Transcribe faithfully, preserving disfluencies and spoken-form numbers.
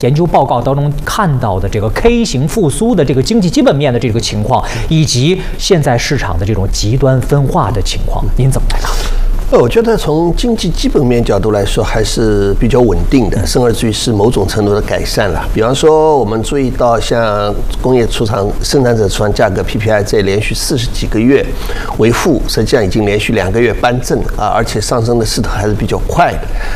研究报告当中看到的这个 K 型复苏的这个经济基本面的这个情况，以及现在市场的这种极端分化的情况，您怎么来看？ 呃，我觉得从经济基本面角度来说，还是比较稳定的，甚至于是某种程度的改善了。比方说，我们注意到像工业出厂生产者出厂价格 P P I 在连续四十几个月为负，实际上已经连续两个月扳正啊，而且上升的势头还是比较快的。